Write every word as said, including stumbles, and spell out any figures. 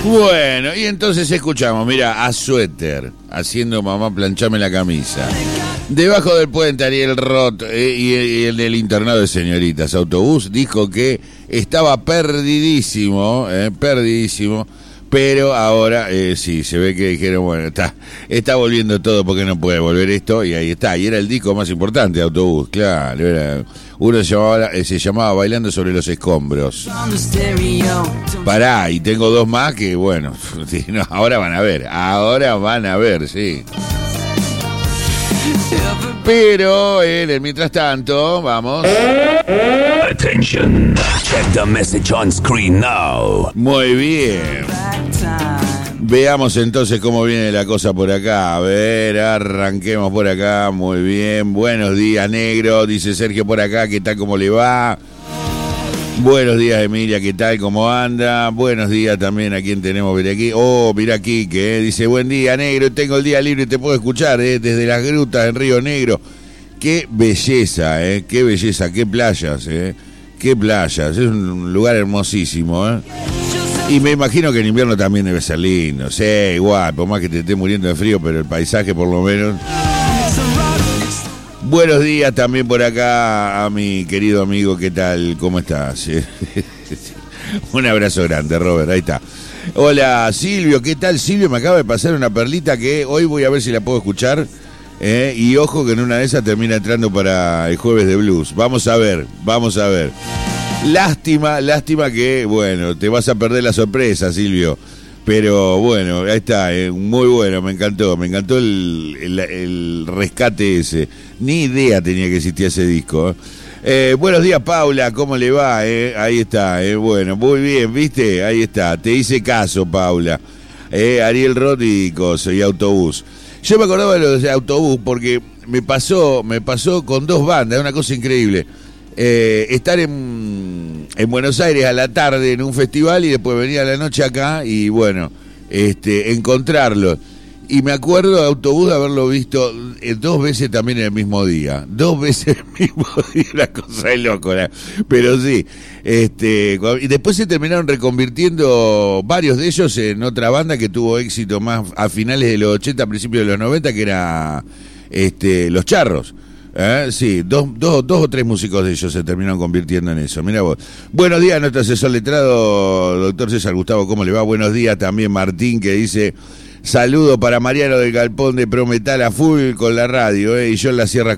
Bueno, y entonces escuchamos, mira, a Suéter, haciendo mamá planchame la camisa. Debajo del puente, Ariel Roth eh, y, y el del internado de señoritas, Autobús, dijo que estaba perdidísimo, eh, perdidísimo, pero ahora eh, sí, se ve que dijeron, bueno, está, está volviendo todo porque no puede volver esto, y ahí está, y era el disco más importante de Autobús, claro, era, uno se llamaba, eh, se llamaba Bailando sobre los escombros. Pará, y tengo dos más que, bueno, sí, no, ahora van a ver, ahora van a ver, sí. Pero en el mientras tanto, vamos. Attention, check the message on screen now. Muy bien. Veamos entonces cómo viene la cosa por acá. A ver, arranquemos por acá. Muy bien. Buenos días, negro. Dice Sergio por acá. ¿Qué tal? ¿Cómo le va? Buenos días, Emilia, ¿qué tal? ¿Cómo anda? Buenos días también a quien tenemos por aquí. Oh, mira aquí, que dice, buen día, negro, tengo el día libre y te puedo escuchar, ¿eh? Desde las grutas en Río Negro. Qué belleza, ¿eh? Qué belleza, qué playas, ¿eh? Qué playas, es un lugar hermosísimo, ¿eh? Y me imagino que en invierno también debe ser lindo, sí, igual, por más que te esté muriendo de frío, pero el paisaje por lo menos... Buenos días también por acá a mi querido amigo, ¿qué tal? ¿Cómo estás? Un abrazo grande, Robert, ahí está. Hola, Silvio, ¿qué tal? Silvio, me acaba de pasar una perlita que hoy voy a ver si la puedo escuchar. Eh, y ojo que en una de esas termina entrando para el jueves de blues. Vamos a ver, vamos a ver. Lástima, lástima que, bueno, te vas a perder la sorpresa, Silvio. Pero bueno, ahí está, eh, muy bueno, me encantó, me encantó el, el, el rescate ese. Ni idea tenía que existir ese disco. Eh, buenos días, Paula, ¿cómo le va? Eh? Ahí está, eh, bueno, muy bien, ¿viste? Ahí está, te hice caso, Paula. Eh, Ariel Roth y, y Autobús. Yo me acordaba de los de Autobús porque me pasó, me pasó con dos bandas, una cosa increíble. Eh, estar en, en Buenos Aires a la tarde en un festival y después venir a la noche acá y bueno, este, encontrarlo. Y me acuerdo de Autobús de haberlo visto eh, dos veces también en el mismo día. Dos veces el mismo día, una cosa de loco. ¿no? Pero sí, este, y después se terminaron reconvirtiendo varios de ellos en otra banda que tuvo éxito más a finales de los ochenta, principios de los noventa, que era este, Los Charros. ¿Eh? Sí, dos, dos, dos o tres músicos de ellos se terminaron convirtiendo en eso. Mira vos. Buenos días, nuestro asesor letrado, doctor César Gustavo, ¿cómo le va? Buenos días también Martín, que dice, saludo para Mariano del Galpón de Prometal a full con la radio, ¿eh? Y yo en la Sierra